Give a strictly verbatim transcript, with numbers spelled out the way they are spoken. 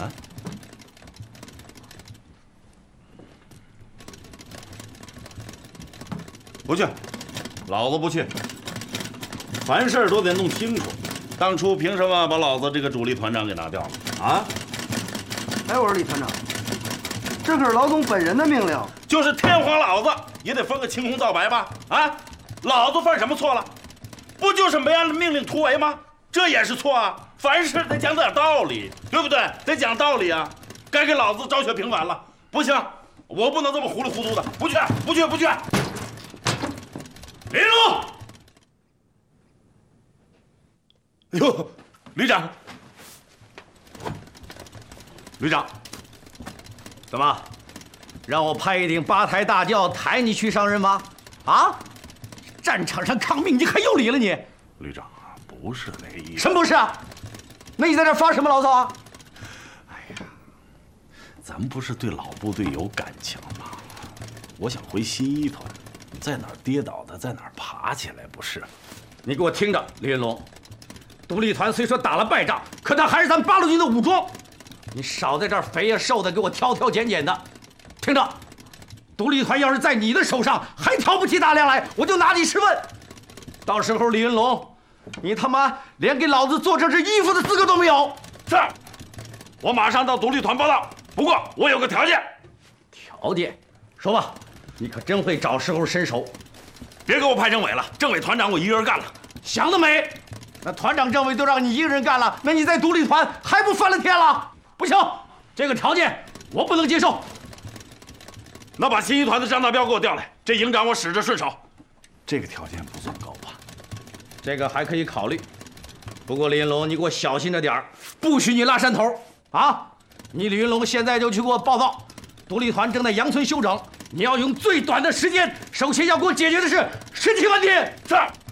啊？不去，老子不去。凡事都得弄清楚。当初凭什么把老子这个主力团长给拿掉了？啊？ 哎，我说李团长，这可是老总本人的命令。 就是天皇老子也得分个青红皂白吧？啊？老子犯什么错了？不就是没按命令突围吗？这也是错啊！凡事得讲点道理，对不对？得讲道理啊！该给老子昭雪平反了。不行，我不能这么糊里糊涂的。不去，不去，不去！林龙，哎呦，旅长，旅长， 怎么，让我派一顶八抬大轿抬你去上任吗？啊？战场上抗命，你可有理了你！ 旅长啊，不是那意思。 什么不是啊？那你在这发什么牢骚啊？ 哎呀，咱们不是对老部队有感情吗？我想回新一团。在哪儿跌倒的，在哪儿爬起来，不是？ 你给我听着，李云龙，独立团虽说打了败仗，可他还是咱八路军的武装。你少在这儿肥呀瘦的，给我挑挑拣拣的。听着，独立团要是在你的手上还挑不起大梁来，我就拿你试问。到时候李云龙，你他妈连给老子做这身衣服的资格都没有。 是，我马上到独立团报道。不过我有个条件。 条件？说吧。你可真会找时候伸手， 别给我派政委了，政委团长我一个人干了。 想得美！那团长、政委都让你一个人干了，那你在独立团还不翻了天了？不行，这个条件我不能接受。 那把新一团的张大彪给我调来，这营长我使着顺手。这个条件不算高吧？ 这个还可以考虑。不过李云龙，你给我小心着点儿，不许你拉山头啊！你李云龙现在就去给我报告，独立团正在杨村休整。你要用最短的时间，首先要给我解决的是实际问题。 是。